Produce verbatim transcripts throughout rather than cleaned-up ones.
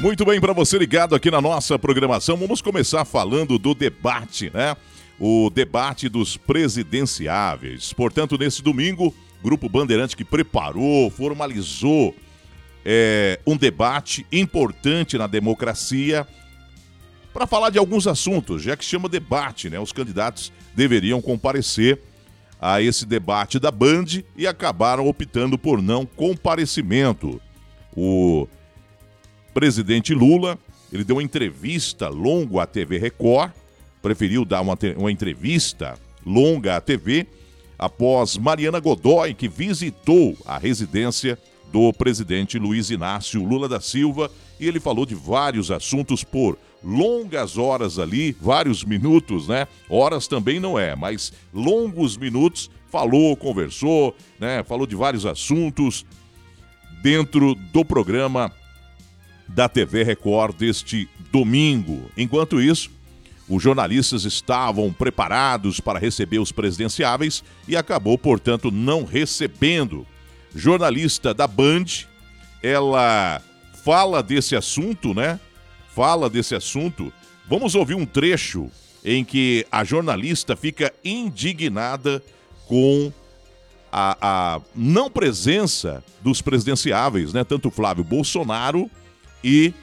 Muito bem, para você ligado aqui na nossa programação, vamos começar falando do debate, né? O debate dos presidenciáveis. Portanto, nesse domingo, o Grupo Bandeirante que preparou, formalizou é, um debate importante na democracia para falar de alguns assuntos, já que chama debate, né? Os candidatos deveriam comparecer a esse debate da Band e acabaram optando por não comparecimento. O presidente Lula, ele deu uma entrevista longa à T V Record, preferiu dar uma, uma entrevista longa à T V, após Mariana Godoy, que visitou a residência do presidente Luiz Inácio Lula da Silva, e ele falou de vários assuntos por longas horas ali, vários minutos, né? Horas também não é, mas longos minutos, falou, conversou, né? Falou de vários assuntos dentro do programa da T V Record deste domingo. Enquanto isso, os jornalistas estavam preparados para receber os presidenciáveis e acabou, portanto, não recebendo. Jornalista da Band, ela fala desse assunto, né? Fala desse assunto. Vamos ouvir um trecho em que a jornalista fica indignada com a, a não presença dos presidenciáveis, né? Tanto Flávio Bolsonaro e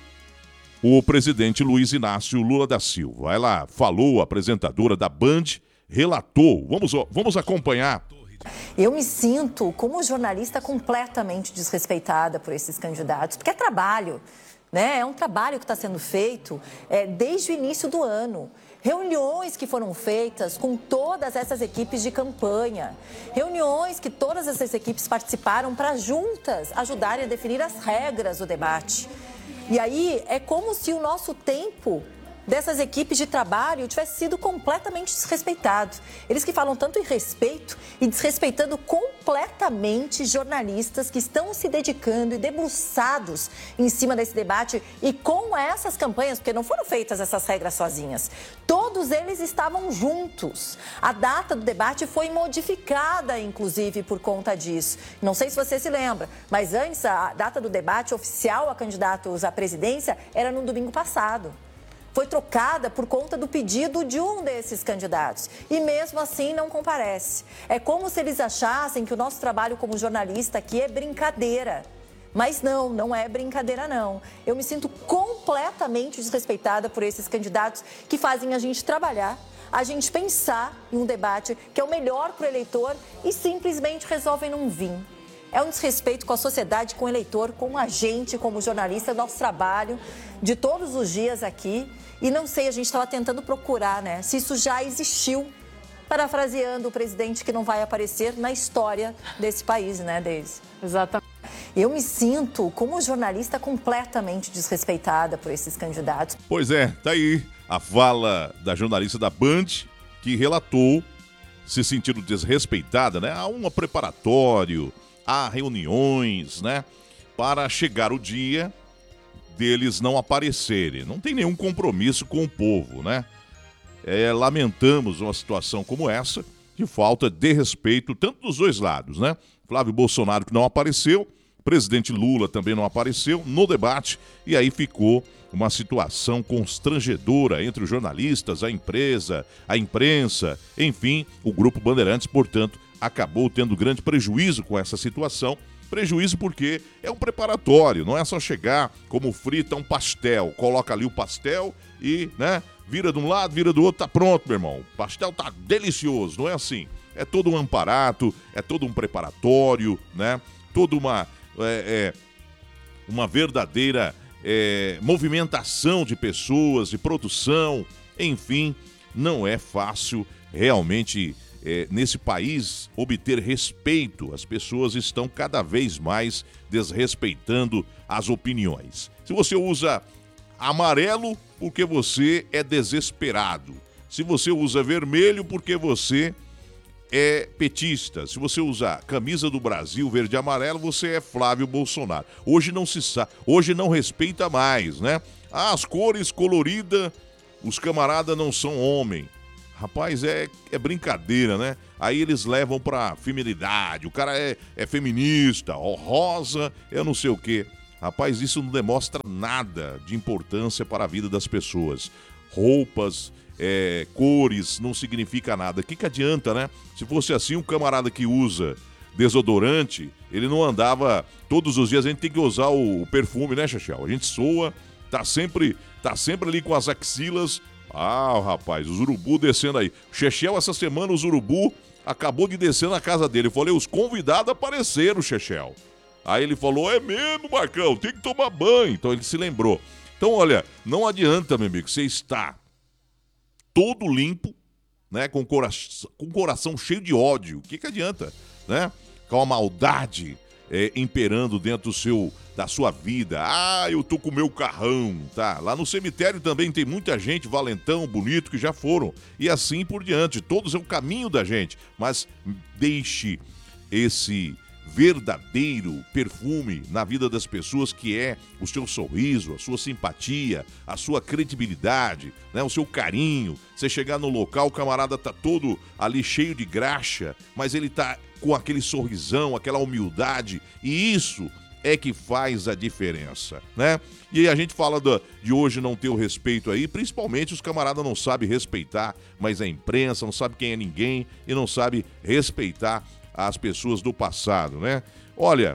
o presidente Luiz Inácio Lula da Silva. Ela falou, a apresentadora da Band, relatou. Vamos, vamos acompanhar. Eu me sinto, como jornalista, completamente desrespeitada por esses candidatos, porque é trabalho, né? É um trabalho que está sendo feito é, desde o início do ano. Reuniões que foram feitas com todas essas equipes de campanha. Reuniões que todas essas equipes participaram para juntas ajudarem a definir as regras do debate. E aí é como se o nosso tempo dessas equipes de trabalho tivesse sido completamente desrespeitado. Eles que falam tanto em respeito e desrespeitando completamente jornalistas que estão se dedicando e debruçados em cima desse debate e com essas campanhas, porque não foram feitas essas regras sozinhas. Todos eles estavam juntos. A data do debate foi modificada, inclusive, por conta disso. Não sei se você se lembra, mas antes a data do debate oficial a candidatos à presidência era no domingo passado. Foi trocada por conta do pedido de um desses candidatos. E mesmo assim não comparece. É como se eles achassem que o nosso trabalho como jornalista aqui é brincadeira. Mas não, não é brincadeira não. Eu me sinto completamente desrespeitada por esses candidatos que fazem a gente trabalhar, a gente pensar em um debate que é o melhor para o eleitor e simplesmente resolvem não vir. É um desrespeito com a sociedade, com o eleitor, com a gente, como jornalista, nosso trabalho de todos os dias aqui. E não sei, a gente estava tentando procurar, né, se isso já existiu, parafraseando o presidente que não vai aparecer na história desse país, né, Deise? Exatamente. Eu me sinto, como jornalista, completamente desrespeitada por esses candidatos. Pois é, tá aí a fala da jornalista da Band, que relatou se sentindo desrespeitada, né? Há um preparatório, há reuniões, né? Para chegar o dia deles não aparecerem. Não tem nenhum compromisso com o povo, né? É, lamentamos uma situação como essa, de falta de respeito, tanto dos dois lados, né? Flávio Bolsonaro que não apareceu, presidente Lula também não apareceu no debate, e aí ficou uma situação constrangedora entre os jornalistas, a empresa, a imprensa, enfim, o Grupo Bandeirantes, portanto, acabou tendo grande prejuízo com essa situação. Prejuízo porque é um preparatório, não é só chegar como frita um pastel, coloca ali o pastel e, né, vira de um lado, vira do outro, tá pronto, meu irmão. O pastel tá delicioso, não é assim. É todo um aparato, é todo um preparatório, né? Toda uma, é, é, uma verdadeira é, movimentação de pessoas, de produção, enfim, não é fácil realmente é, nesse país obter respeito. As pessoas estão cada vez mais desrespeitando as opiniões. Se você usa amarelo, porque você é desesperado. Se você usa vermelho, porque você é petista. Se você usar camisa do Brasil, verde e amarelo, você é Flávio Bolsonaro. Hoje não se sabe, hoje não respeita mais, né? Ah, as cores coloridas, os camaradas não são homem. Rapaz, é, é brincadeira, né? Aí eles levam pra feminilidade, o cara é, é feminista, ó, rosa, eu não sei o quê. Rapaz, isso não demonstra nada de importância para a vida das pessoas. Roupas, é, cores, não significa nada. O que, que adianta, né? Se fosse assim, um camarada que usa desodorante, ele não andava todos os dias. A gente tem que usar o, o perfume, né, Chechel? A gente soa, tá sempre, tá sempre ali com as axilas. Ah, rapaz, os urubu descendo aí. O Chechel, essa semana, os urubu acabou de descer na casa dele. Eu falei, os convidados apareceram, Chechel. Aí ele falou, é mesmo, Marcão, tem que tomar banho. Então ele se lembrou. Então, olha, não adianta, meu amigo, você está todo limpo, né, com o coração, com o coração cheio de ódio. O que que adianta, né? Com a maldade é, imperando dentro do seu, da sua vida. Ah, eu tô com o meu carrão, tá? Lá no cemitério também tem muita gente, valentão, bonito, que já foram. E assim por diante. Todos é o caminho da gente. Mas deixe esse verdadeiro perfume na vida das pessoas, que é o seu sorriso, a sua simpatia, a sua credibilidade, né? O seu carinho. Você chegar no local, o camarada tá todo ali cheio de graxa, mas ele tá com aquele sorrisão, aquela humildade, e isso é que faz a diferença, né? E a gente fala do, de hoje não ter o respeito aí, principalmente os camaradas não sabem respeitar, mas a imprensa não sabe quem é ninguém e não sabe respeitar as pessoas do passado, né? Olha,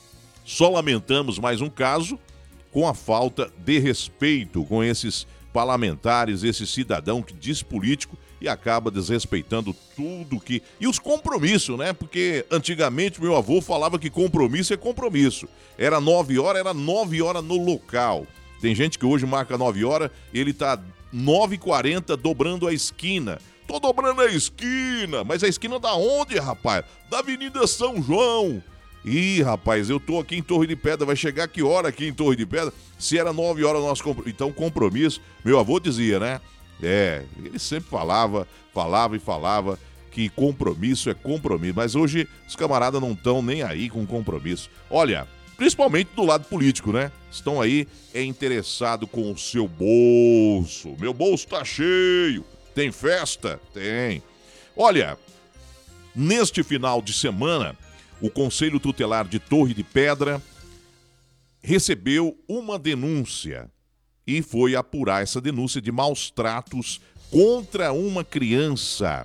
só lamentamos mais um caso com a falta de respeito com esses parlamentares, esse cidadão que diz político e acaba desrespeitando tudo que... E os compromissos, né? Porque antigamente meu avô falava que compromisso é compromisso. Era nove horas, era nove horas no local. Tem gente que hoje marca nove horas, ele tá nove e quarenta dobrando a esquina. Tô dobrando a esquina, mas a esquina da onde, rapaz? Da Avenida São João. Ih, rapaz, eu tô aqui em Torre de Pedra, vai chegar que hora aqui em Torre de Pedra? Se era nove horas nosso compromisso. Então, compromisso, meu avô dizia, né? É, ele sempre falava, falava e falava que compromisso é compromisso. Mas hoje os camaradas não estão nem aí com compromisso. Olha, principalmente do lado político, né? Estão aí é interessado com o seu bolso. Meu bolso tá cheio. Tem festa? Tem. Olha, neste final de semana, o Conselho Tutelar de Torre de Pedra recebeu uma denúncia e foi apurar essa denúncia de maus tratos contra uma criança.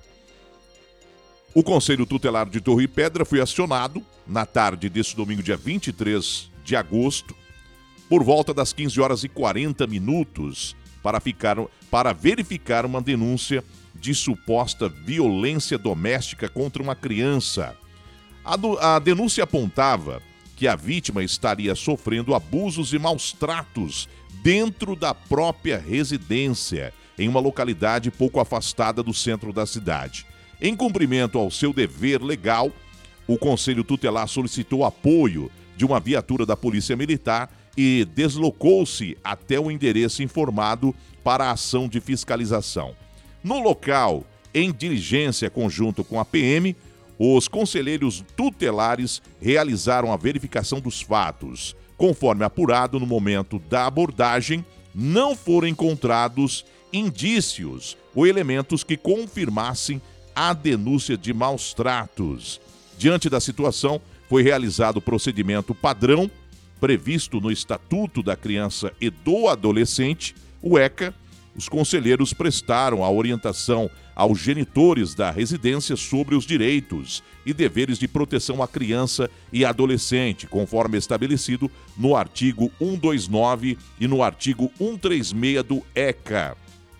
O Conselho Tutelar de Torre de Pedra foi acionado na tarde desse domingo, dia vinte e três de agosto, por volta das quinze horas e quarenta minutos, para, ficar, para verificar uma denúncia de suposta violência doméstica contra uma criança. A, do, a denúncia apontava que a vítima estaria sofrendo abusos e maus tratos dentro da própria residência, em uma localidade pouco afastada do centro da cidade. Em cumprimento ao seu dever legal, o Conselho Tutelar solicitou apoio de uma viatura da Polícia Militar e deslocou-se até o endereço informado para a ação de fiscalização. No local, em diligência conjunto com a P M, os conselheiros tutelares realizaram a verificação dos fatos. Conforme apurado no momento da abordagem, não foram encontrados indícios ou elementos que confirmassem a denúncia de maus tratos. Diante da situação, foi realizado o procedimento padrão previsto no Estatuto da Criança e do Adolescente, o ECA. Os conselheiros prestaram a orientação aos genitores da residência sobre os direitos e deveres de proteção à criança e adolescente, conforme estabelecido no artigo cento e vinte e nove e no artigo cento e trinta e seis do ECA.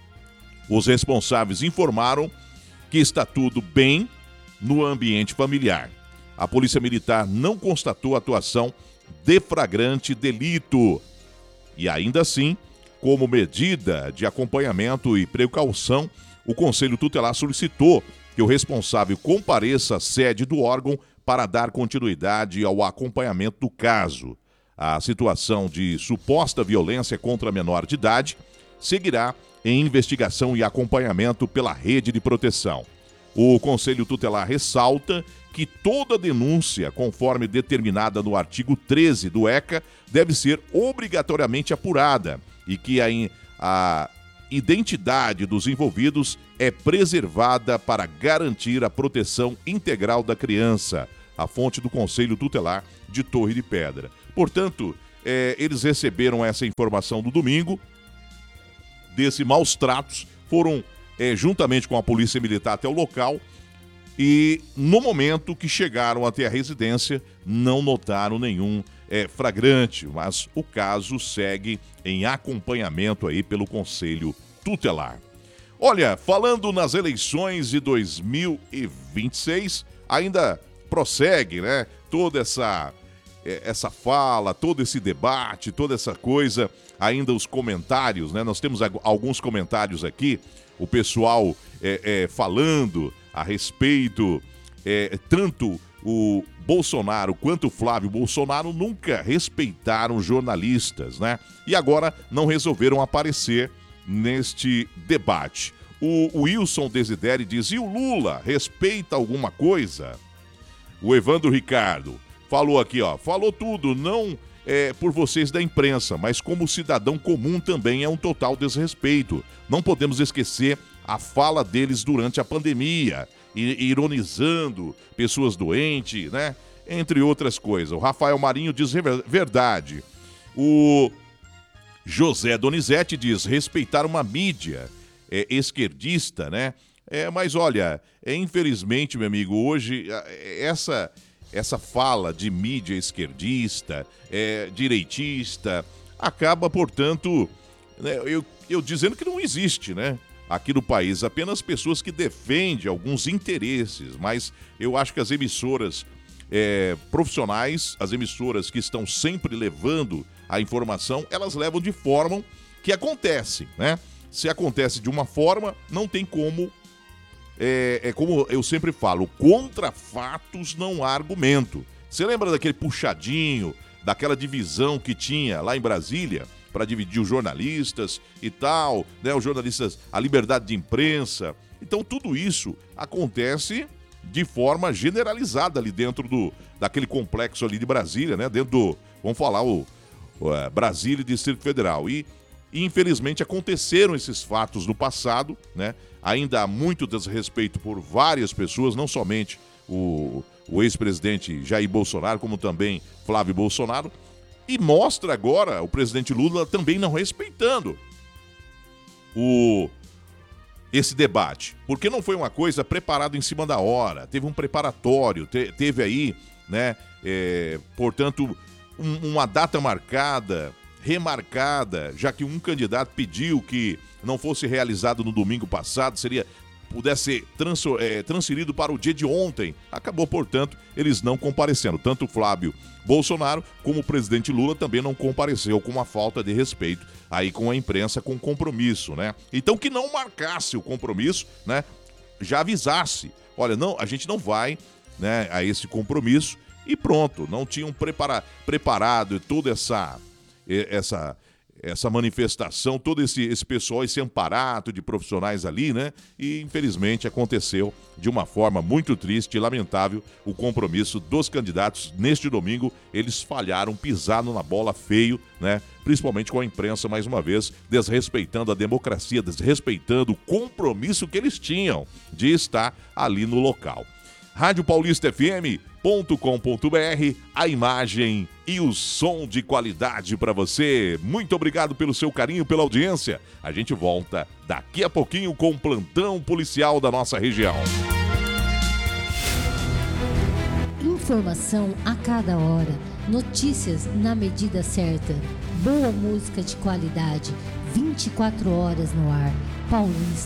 Os responsáveis informaram que está tudo bem no ambiente familiar. A Polícia Militar não constatou atuação de flagrante delito. E ainda assim, como medida de acompanhamento e precaução, o Conselho Tutelar solicitou que o responsável compareça à sede do órgão para dar continuidade ao acompanhamento do caso. A situação de suposta violência contra menor de idade seguirá em investigação e acompanhamento pela rede de proteção. O Conselho Tutelar ressalta que toda denúncia, conforme determinada no artigo treze do ECA, deve ser obrigatoriamente apurada e que a, a identidade dos envolvidos é preservada para garantir a proteção integral da criança, a fonte do Conselho Tutelar de Torre de Pedra. Portanto, é, eles receberam essa informação no domingo, desse maus tratos, foram é, juntamente com a polícia militar até o local e no momento que chegaram até a residência não notaram nenhum é, flagrante, mas o caso segue em acompanhamento aí pelo Conselho Tutelar. Olha, falando nas eleições de dois mil e vinte e seis, ainda prossegue, né, toda essa, essa fala, todo esse debate, toda essa coisa, ainda os comentários, né, nós temos alguns comentários aqui, o pessoal é, é, falando a respeito, é, tanto o Bolsonaro quanto o Flávio Bolsonaro nunca respeitaram jornalistas, né, e agora não resolveram aparecer neste debate. O Wilson Desideri diz, e o Lula respeita alguma coisa? O Evandro Ricardo falou aqui, ó, falou tudo, não é, por vocês da imprensa, mas como cidadão comum também é um total desrespeito. Não podemos esquecer a fala deles durante a pandemia, ironizando pessoas doentes, né? Entre outras coisas. O Rafael Marinho diz verdade. O José Donizete diz respeitar uma mídia é, esquerdista, né? É, mas olha, é, infelizmente, meu amigo, hoje essa, essa fala de mídia esquerdista, é, direitista, acaba, portanto, né, eu, eu dizendo que não existe, né? Aqui no país, apenas pessoas que defendem alguns interesses, mas eu acho que as emissoras é, profissionais, as emissoras que estão sempre levando a informação, elas levam de forma que acontece, né? Se acontece de uma forma, não tem como, é, é como eu sempre falo, contra fatos não há argumento. Você lembra daquele puxadinho, daquela divisão que tinha lá em Brasília, para dividir os jornalistas e tal, né? Os jornalistas, a liberdade de imprensa. Então tudo isso acontece de forma generalizada ali dentro do, daquele complexo ali de Brasília, né? Dentro do, vamos falar, o, o é, Brasília e Distrito Federal. E, e infelizmente aconteceram esses fatos no passado, né? Ainda há muito desrespeito por várias pessoas, não somente o, o ex-presidente Jair Bolsonaro, como também Flávio Bolsonaro. E mostra agora o presidente Lula também não respeitando o, esse debate. Porque não foi uma coisa preparada em cima da hora. Teve um preparatório, te, teve aí, né, é, portanto, um, uma data marcada, remarcada, já que um candidato pediu que não fosse realizado no domingo passado, seria... pudesse ser trans, é, transferido para o dia de ontem. Acabou, portanto, eles não comparecendo. Tanto o Flávio Bolsonaro como o presidente Lula também não compareceu, com uma falta de respeito aí com a imprensa, com compromisso, né? Então que não marcasse o compromisso, né? Já avisasse. Olha, não, a gente não vai, né, a esse compromisso e pronto. Não tinham prepara, preparado toda essa... essa essa manifestação, todo esse, esse pessoal, esse amparato de profissionais ali, né? E, infelizmente, aconteceu de uma forma muito triste e lamentável o compromisso dos candidatos. Neste domingo, eles falharam, pisaram na bola feio, né? Principalmente com a imprensa, mais uma vez, desrespeitando a democracia, desrespeitando o compromisso que eles tinham de estar ali no local. rádio paulista f m ponto com ponto b r, a imagem e o som de qualidade para você. Muito obrigado pelo seu carinho, pela audiência. A gente volta daqui a pouquinho com o plantão policial da nossa região. Informação a cada hora, notícias na medida certa, boa música de qualidade, vinte e quatro horas no ar. Paulista.